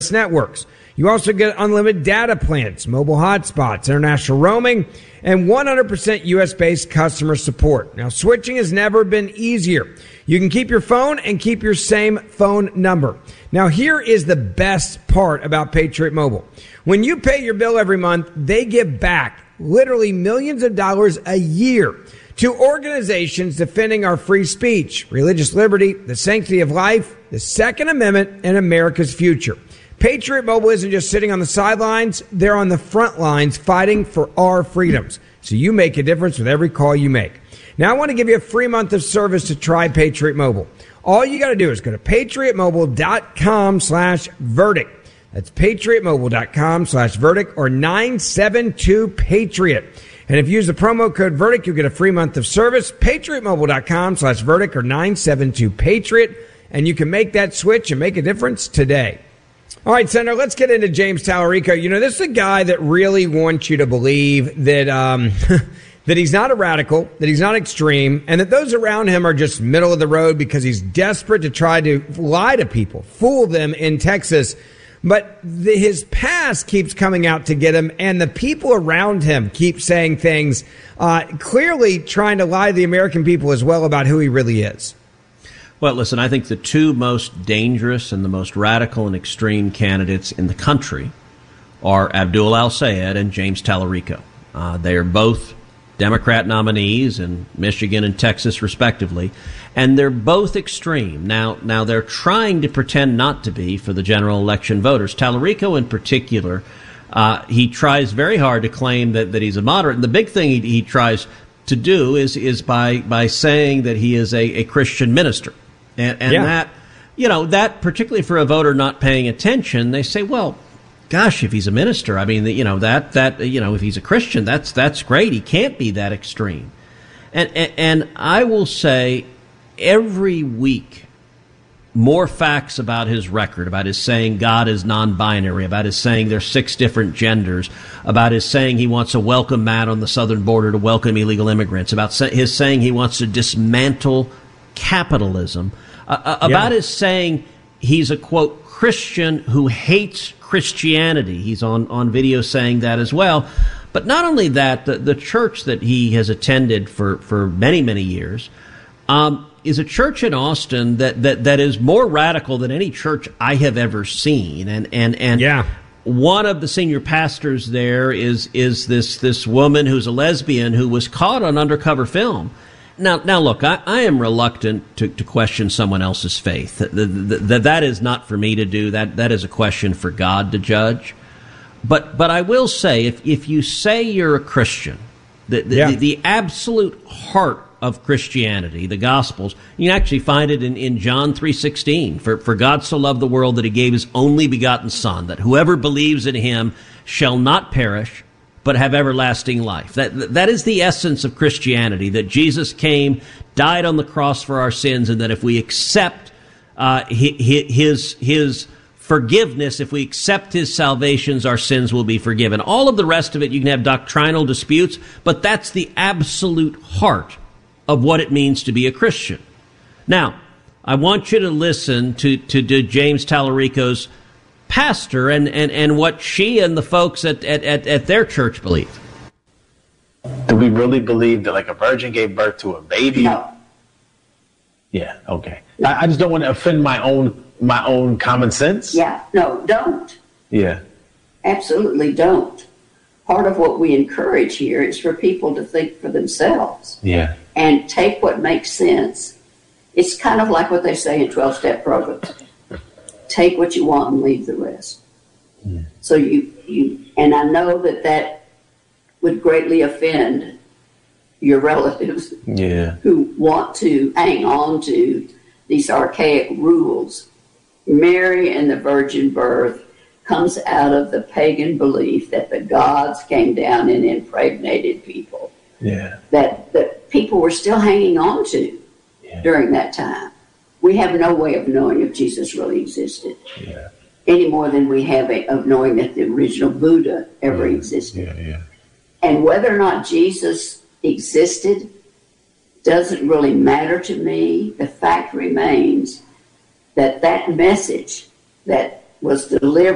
U.S. networks. You also get unlimited data plans, mobile hotspots, international roaming, and 100% U.S.-based customer support. Now, switching has never been easier. You can keep your phone and keep your same phone number. Now, here is the best part about Patriot Mobile. When you pay your bill every month, they give back literally millions of dollars a year to organizations defending our free speech, religious liberty, the sanctity of life, the Second Amendment, and America's future. Patriot Mobile isn't just sitting on the sidelines. They're on the front lines fighting for our freedoms. So you make a difference with every call you make. Now, I want to give you a free month of service to try Patriot Mobile. All you got to do is go to patriotmobile.com/verdict. That's patriotmobile.com/verdict or 972-PATRIOT. And if you use the promo code VERDICT, you'll get a free month of service. patriotmobile.com/verdict or 972-PATRIOT. And you can make that switch and make a difference today. All right, Senator, let's get into James Tallarico. You know, this is a guy that really wants you to believe that that he's not a radical, that he's not extreme, and that those around him are just middle of the road because he's desperate to try to lie to people, fool them in Texas. But his past keeps coming out to get him, and the people around him keep saying things, clearly trying to lie to the American people as well about who he really is. Well, listen, I think the two most dangerous and the most radical and extreme candidates in the country are Abdul al-Sayed and James Tallarico. They are both Democrat nominees in Michigan and Texas, respectively, and they're both extreme. Now they're trying to pretend not to be for the general election voters. Tallarico, in particular, he tries very hard to claim that he's a moderate. And the big thing he tries to do is by saying that he is a Christian minister. And that, that particularly for a voter not paying attention, they say, well, gosh, if he's a minister, I mean, if he's a Christian, that's great. He can't be that extreme. And I will say every week more facts about his record, about his saying God is non-binary, about his saying there's 6 different genders, about his saying he wants a welcome mat on the southern border to welcome illegal immigrants, about his saying he wants to dismantle capitalism, about his saying he's a, quote, Christian who hates Christianity. He's on video saying that as well. But not only that, the church that he has attended for many, many years is a church in Austin that is more radical than any church I have ever seen. And one of the senior pastors there is this woman who's a lesbian who was caught on undercover film. Now, look, I am reluctant to question someone else's faith. That is not for me to do. That is a question for God to judge. But I will say, if you say you're a Christian, the absolute heart of Christianity, the Gospels, you actually find it in John 3:16. For God so loved the world that he gave his only begotten Son, that whoever believes in him shall not perish, but have everlasting life. That is the essence of Christianity, that Jesus came, died on the cross for our sins, and that if we accept his forgiveness, if we accept his salvations, our sins will be forgiven. All of the rest of it, you can have doctrinal disputes, but that's the absolute heart of what it means to be a Christian. Now, I want you to listen to James Tallarico's pastor and what she and the folks at their church believe. Do we really believe that like a virgin gave birth to a baby? No. Yeah, okay. I just don't want to offend my own common sense. Yeah, no, don't. Yeah. Absolutely don't. Part of what we encourage here is for people to think for themselves. Yeah. And take what makes sense. It's kind of like what they say in 12-step programs. Take what you want and leave the rest. Yeah. So you and I know that would greatly offend your relatives who want to hang on to these archaic rules. Mary and the virgin birth comes out of the pagan belief that the gods came down and impregnated people. Yeah. That people were still hanging on to during that time. We have no way of knowing if Jesus really existed, any more than we have of knowing that the original Buddha ever existed. Yeah. And whether or not Jesus existed doesn't really matter to me. The fact remains that message that was delivered